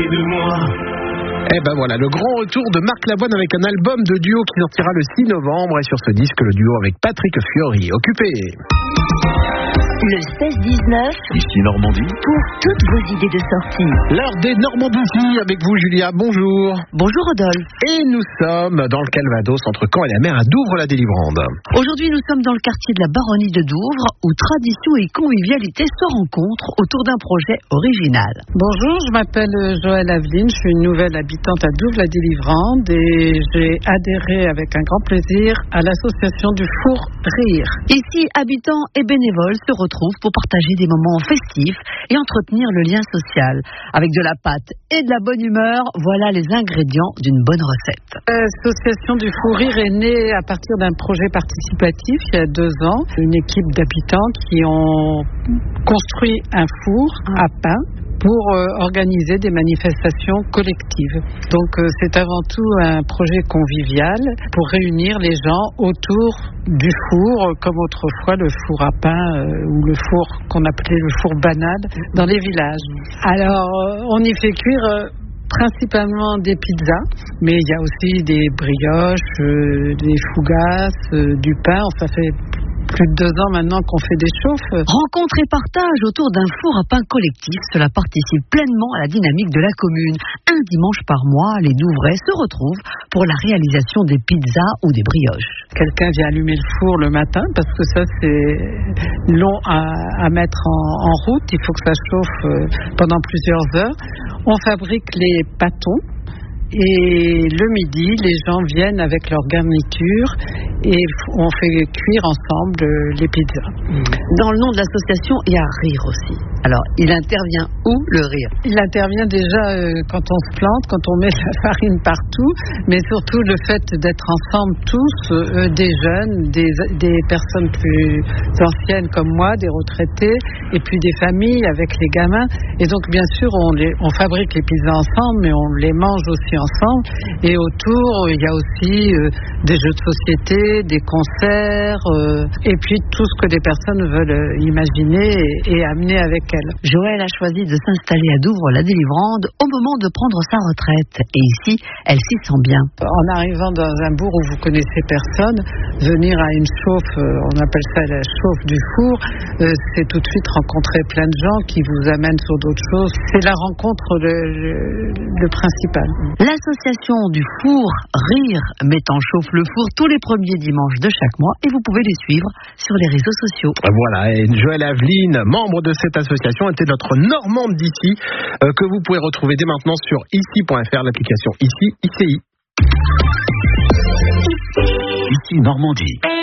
de moi. Eh ben voilà, le grand retour de Marc Lavoine avec un album de duo qui sortira le 6 novembre. Et sur ce disque, le duo avec Patrick Fiori. Occupé. Le 16-19. Ici Normandie. Pour toutes vos idées de sortie. L'heure des Normandies avec vous, Julia. Bonjour. Bonjour Rodolphe. Et nous sommes dans le Calvados, entre Caen et la mer, à Douvres-la-Délivrande. Aujourd'hui, nous sommes dans le quartier de la Baronnie de Douvres, où tradition et convivialité se rencontrent autour d'un projet original. Bonjour, je m'appelle Joëlle Aveline, je suis une nouvelle habitante à Douvres-la-Délivrande et j'ai adhéré avec un grand plaisir à l'association du Four Rire. Ici, habitants et bénévoles se retrouvent pour partager des moments festifs et entretenir le lien social. Avec de la pâte et de la bonne humeur, voilà les ingrédients d'une bonne recette. L'association du Four Rire est née à partir d'un projet participatif il y a 2 ans. Une équipe d'habitants qui ont construit un four à pain pour organiser des manifestations collectives. Donc c'est avant tout un projet convivial pour réunir les gens autour du four, comme autrefois le four à pain ou le four qu'on appelait le four banal dans les villages. Alors on y fait cuire principalement des pizzas, mais il y a aussi des brioches, des fougasses, du pain. Ça fait plus de 2 ans maintenant qu'on fait des chauffes. Rencontre et partage autour d'un four à pain collectif, cela participe pleinement à la dynamique de la commune. Un dimanche par mois, les Douvrais se retrouvent pour la réalisation des pizzas ou des brioches. Quelqu'un vient allumer le four le matin parce que ça c'est long à mettre en route. Il faut que ça chauffe pendant plusieurs heures. On fabrique les pâtons. Et le midi, les gens viennent avec leur garniture et on fait cuire ensemble les pizzas. Dans le nom de l'association, il y a Rire aussi. Alors, il intervient où, le rire? Il intervient déjà quand on se plante, quand on met de la farine partout, mais surtout le fait d'être ensemble tous, des jeunes, des personnes plus anciennes comme moi, des retraités, et puis des familles avec les gamins. Et donc, bien sûr, on fabrique les pizzas ensemble, mais on les mange aussi ensemble. Et autour, il y a aussi des jeux de société, des concerts, et puis tout ce que les personnes veulent imaginer et amener avec elles. Joëlle a choisi de s'installer à Douvres-la-Délivrande au moment de prendre sa retraite. Et ici, elle s'y sent bien. En arrivant dans un bourg où vous connaissez personne, venir à une chauffe, on appelle ça la chauffe du four, c'est tout de suite rencontrer plein de gens qui vous amènent sur d'autres choses. C'est la rencontre le principal. L'association du Four Rire met en chauffe le four tous les premiers dimanches de chaque mois et vous pouvez les suivre sur les réseaux sociaux. Voilà, et Joëlle Aveline, membre de cette association, était notre Normande d'ici, que vous pouvez retrouver dès maintenant sur ici.fr, l'application Ici, ICI. Ici Normandie.